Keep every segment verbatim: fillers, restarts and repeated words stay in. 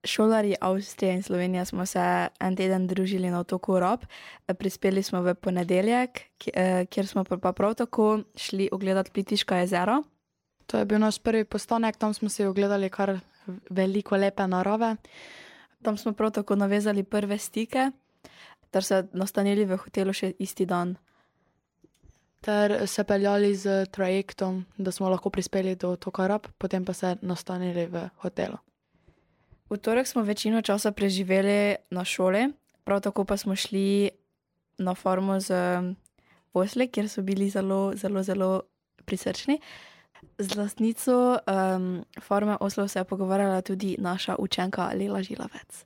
Šolarji Avstrije in Slovenije smo se en teden družili na otoku Rab. Prispeli smo v ponedeljek, kjer smo pa prav tako šli ogledati Plitviško jezero. To je bil naš prvi postanek, tam smo si ogledali kar veliko lepe narave. Tam smo prav tako navezali prve stike, ter se nastanili v hotelu še isti dan. Ter se peljali z trajektom, da smo lahko prispeli do otoka Rab, potem pa se nastanili v hotelu. V torek smo večino časa preživeli na šoli, prav tako pa smo šli na farmo z Osle, kjer so bili zelo, zelo, zelo prisrčni. Z lastnico um, farme Oslo se je pogovarjala tudi naša učenka Lela Žilavec.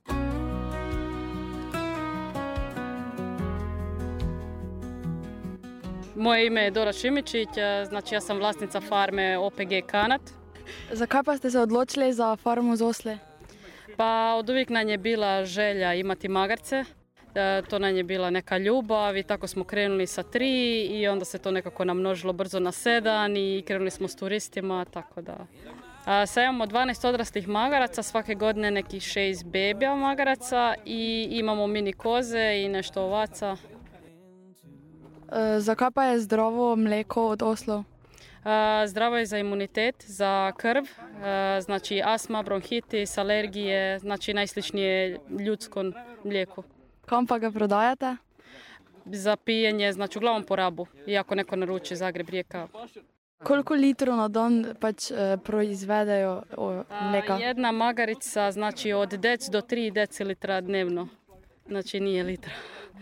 Moje ime je Dora Šimičić, znači ja sam vlasnica farme O P G Kanat. Zakaj pa ste se odločili za farmu z Osle? Pa od uvijek nam je bila želja imati magarce, to nam je bila neka ljubav i tako smo krenuli sa tri i onda se to nekako namnožilo brzo na sedam i krenuli smo s turistima, tako da. A, sad imamo dvanaest odraslih magaraca, svake godine nekih šest bebija magaraca i imamo mini koze i nešto ovaca. E, zakaj pa je zdravo mleko od Oslo? A, zdravo je za imunitet, za krv, a, znači astma, bronhitis, alergije, znači najsličnije ljudskom mlijeku. Kam pa ga prodajate? Za pijenje, znači uglavnom po Rabu, iako neko naruči Zagreb, Rijeka. Koliko litrov na dan pač e, proizvedejo mleka? A, jedna magarica znači od dec do tri decilitra dnevno, znači nije litra.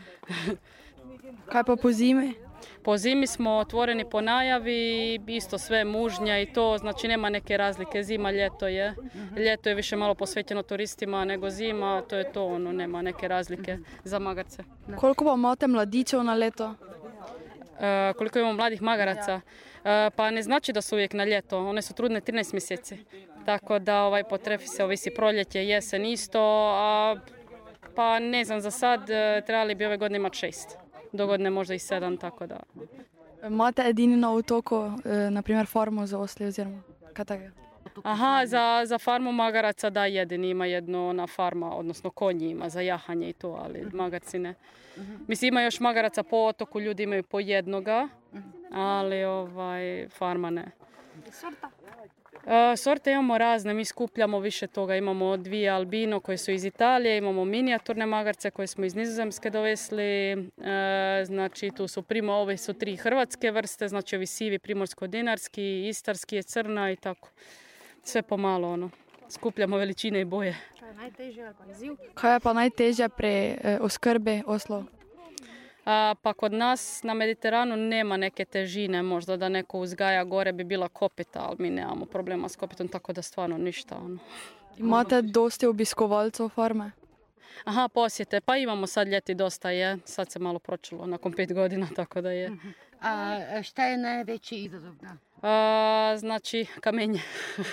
Kaj pa po zimi? Po zimi smo otvoreni po najavi, isto sve mužnja i to, znači nema neke razlike, zima, ljeto je. Ljeto je više malo posvećeno turistima nego zima, to je to, ono, nema neke razlike za magarce. Koliko pa imate mladićev na leto? E, koliko imamo mladih magaraca? E, pa ne znači da su uvijek na ljeto, one su trudne trinaest mjeseci. Tako da ovaj, po trefi se ovisi proljeće, jesen isto, a pa ne znam, za sad trebali bi ove godine imati šest. Do godine možda i sedam, tako da. Imate edini na otoku, e, na primjer farmu za Osle oziroma kaj takega? Aha, za, za farmu magaraca da jedini ima jedno ona farma, odnosno konji ima za jahanje i to, ali magarci ne. Mislim, ima još magaraca po otoku, ljudi imaju po jednoga, ali ovaj, farma ne. Sorta? E, sorte imamo razne, mi skupljamo više toga, imamo dvije albino koje su iz Italije, imamo minijaturne magarce koje smo iz Nizozemske dovesli, e, znači tu su primo, ove su tri hrvatske vrste, znači ovi sivi primorsko-dinarski, istarski je crna i tako, sve pomalo ono, skupljamo veličine i boje. Kaj je najtežje ali pa izziv? Kaj je pa najtežje pri e, oskrbi Oslo? A, pa kod nas na Mediteranu nema neke težine, možda da neko uzgaja gore bi bila kopita, ali mi nemamo problema s kopitom, tako da stvarno ništa. Ono. Imate dosti obiskovalcev farme? Aha, posjete, pa imamo sad ljeti dosta je, sad se malo pročilo nakon pet godina, tako da je. A šta je najveći izazov? A, znači kamenje.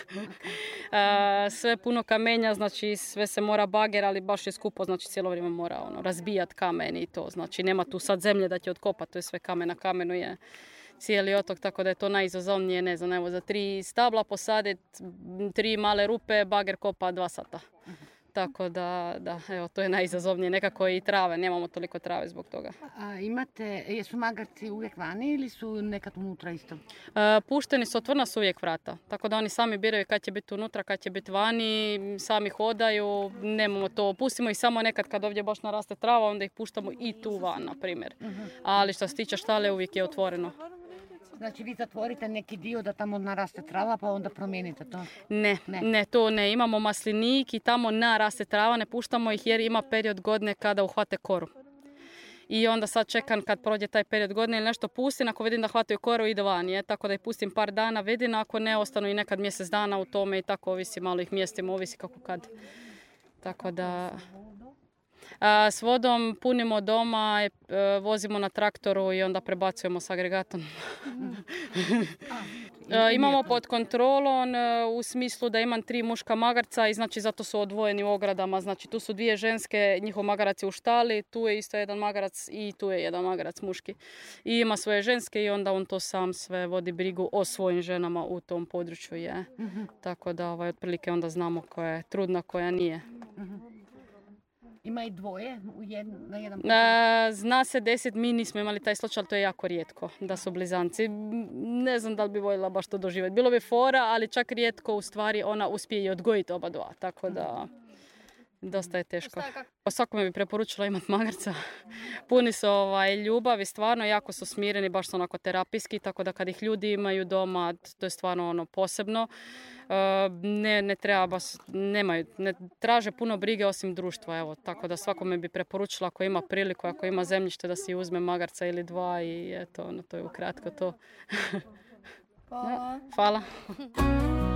A, sve puno kamenja, znači sve se mora bager, ali baš je skupo, znači cijelo vrijeme mora ono, razbijat kamen i to. Znači nema tu sad zemlje da će otkopati, to je sve kamen na kamenu je cijeli otok, tako da je to najizazovnije, ne znam, evo za tri stabla posadit, tri male rupe, bager kopa dva sata. Tako da, da, evo, to je najizazovnije, nekako i trave, nemamo toliko trave zbog toga. A imate, jesu magarci uvijek vani ili su nekad unutra isto? E, pušteni su, otvorena su uvijek vrata, tako da oni sami biraju kad će biti unutra, kad će biti vani, sami hodaju, nemamo to, pustimo ih samo nekad kad ovdje baš naraste trava, onda ih puštamo i tu van, na primjer. Ali što se tiče štale, uvijek je otvoreno. Znači vi zatvorite neki dio da tamo naraste trava pa onda promijenite to? Ne, ne, ne, to ne. Imamo maslinik i tamo naraste trava, ne puštamo ih jer ima period godine kada uhvate koru. I onda sad čekam kad prođe taj period godine ili nešto pustim, ako vidim da hvataju koru ide van, je, tako da ih pustim par dana, vidim, ako ne ostanu i nekad mjesec dana u tome i tako ovisi, malo ih mjestimo, ovisi kako kad. Tako da... A, s vodom punimo doma, e, vozimo na traktoru i onda prebacujemo s agregatom. e, imamo pod kontrolom e, u smislu da imam tri muška magarca i znači zato su odvojeni u ogradama. Znači tu su dvije ženske, njihov magarac je u štali, tu je isto jedan magarac i tu je jedan magarac muški. I ima svoje ženske i onda on to sam sve vodi brigu o svojim ženama u tom području. Je. Tako da ovaj, otprilike onda znamo koja je trudna, koja nije. Ima i dvoje u jed, na jedan E, zna se deset, mi nismo imali taj slučaj, ali to je jako rijetko da su blizanci. Ne znam da li bi voljela baš to doživjeti. Bilo bi fora, ali čak rijetko u stvari ona uspije i odgojiti oba dva, tako da dosta je teško. Svakome bi preporučila imati magarca. Puni su ovaj, ljubavi, stvarno jako su smireni, baš su onako terapijski, tako da kad ih ljudi imaju doma, to je stvarno ono posebno. E, ne, ne treba baš, nemaju, ne traže puno brige osim društva, evo, tako da svakome bi preporučila ako ima priliku, ako ima zemljište da si uzme magarca ili dva i eto, ono, to je ukratko to. Hvala. Hvala.